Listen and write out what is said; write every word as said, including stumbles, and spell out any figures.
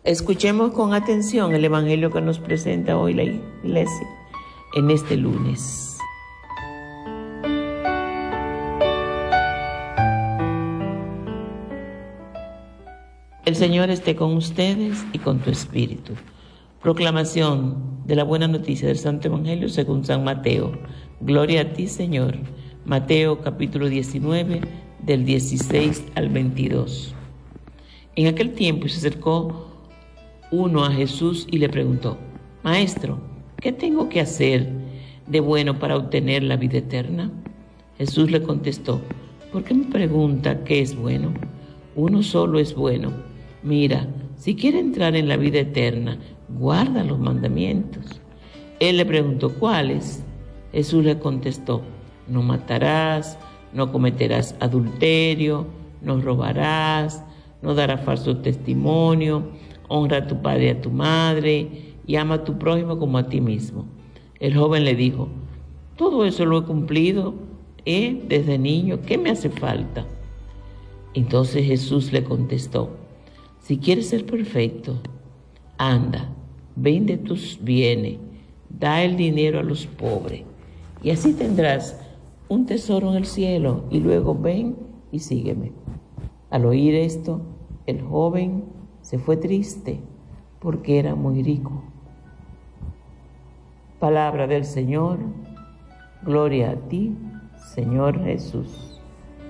Escuchemos con atención el Evangelio que nos presenta hoy la Iglesia en este lunes. El Señor esté con ustedes y con tu espíritu. Proclamación de la buena noticia del Santo Evangelio según San Mateo. Gloria a ti, Señor. Mateo capítulo diecinueve, del dieciséis al veintidós. En aquel tiempo se acercó uno a Jesús y le preguntó: Maestro, ¿qué tengo que hacer de bueno para obtener la vida eterna? Jesús le contestó: ¿por qué me pregunta qué es bueno? Uno solo es bueno. Mira, si quiere entrar en la vida eterna, guarda los mandamientos. Él le preguntó: ¿cuáles? Jesús le contestó: no matarás, no cometerás adulterio, no robarás, no darás falso testimonio, honra a tu padre y a tu madre, y ama a tu prójimo como a ti mismo. El joven le dijo: todo eso lo he cumplido ¿eh? desde niño, ¿qué me hace falta? Entonces Jesús le contestó: si quieres ser perfecto, anda, vende tus bienes, da el dinero a los pobres, y así tendrás un tesoro en el cielo, y luego ven y sígueme. Al oír esto, el joven se fue triste porque era muy rico. Palabra del Señor. Gloria a ti, Señor Jesús.